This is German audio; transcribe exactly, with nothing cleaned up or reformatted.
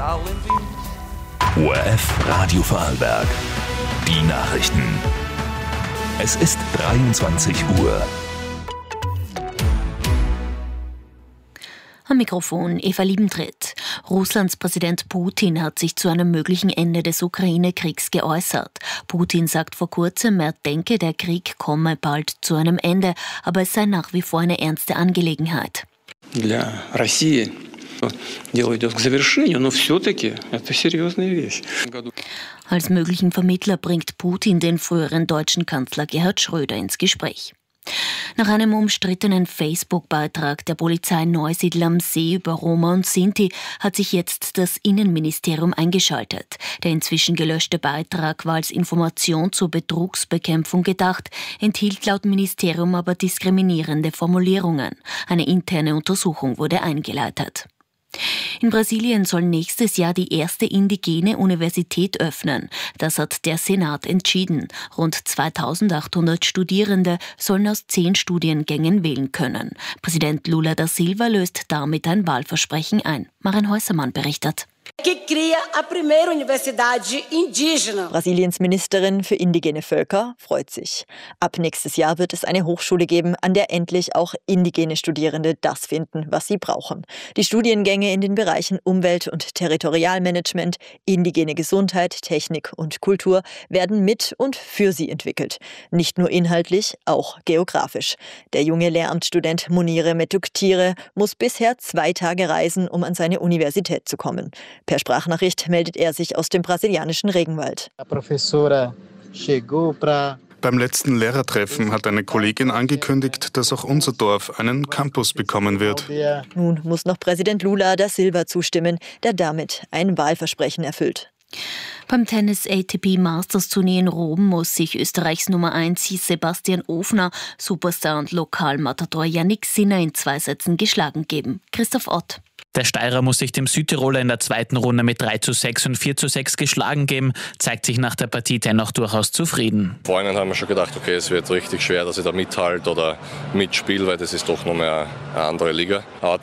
O R F Radio Vorarlberg. Die Nachrichten. Es ist dreiundzwanzig Uhr. Am Mikrofon Eva Liebentritt. Russlands Präsident Putin hat sich zu einem möglichen Ende des Ukraine-Kriegs geäußert. Putin sagt vor kurzem, er denke, der Krieg komme bald zu einem Ende, aber es sei nach wie vor eine ernste Angelegenheit. Для России дело идет к завершению, но все-таки это серьезная вещь. Als möglichen Vermittler bringt Putin den früheren deutschen Kanzler Gerhard Schröder ins Gespräch. Nach einem umstrittenen Facebook-Beitrag der Polizei Neusiedl am See über Roma und Sinti hat sich jetzt das Innenministerium eingeschaltet. Der inzwischen gelöschte Beitrag war als Information zur Betrugsbekämpfung gedacht, enthielt laut Ministerium aber diskriminierende Formulierungen. Eine interne Untersuchung wurde eingeleitet. In Brasilien soll nächstes Jahr die erste indigene Universität öffnen. Das hat der Senat entschieden. Rund zweitausendachthundert Studierende sollen aus zehn Studiengängen wählen können. Präsident Lula da Silva löst damit ein Wahlversprechen ein. Maren Häusermann berichtet. Brasiliens Ministerin für indigene Völker freut sich. Ab nächstes Jahr wird es eine Hochschule geben, an der endlich auch indigene Studierende das finden, was sie brauchen. Die Studiengänge in den Bereichen Umwelt- und Territorialmanagement, indigene Gesundheit, Technik und Kultur werden mit und für sie entwickelt. Nicht nur inhaltlich, auch geografisch. Der junge Lehramtsstudent Munire Metuktire muss bisher zwei Tage reisen, um an seine Universität zu kommen. Per Sprachnachricht meldet er sich aus dem brasilianischen Regenwald. Beim letzten Lehrertreffen hat eine Kollegin angekündigt, dass auch unser Dorf einen Campus bekommen wird. Nun muss noch Präsident Lula da Silva zustimmen, der damit ein Wahlversprechen erfüllt. Beim Tennis-A T P Masters Turnier in Rom muss sich Österreichs Nummer eins Sebastian Ofner, Superstar und Lokalmatador Yannick Sinner in zwei Sätzen geschlagen geben. Christoph Ott. Der Steirer muss sich dem Südtiroler in der zweiten Runde mit drei zu sechs und vier zu sechs geschlagen geben, zeigt sich nach der Partie dennoch durchaus zufrieden. Vorhin haben wir schon gedacht, okay, es wird richtig schwer, dass ich da mithalte oder mitspiele, weil das ist doch noch mehr eine andere Liga. Aber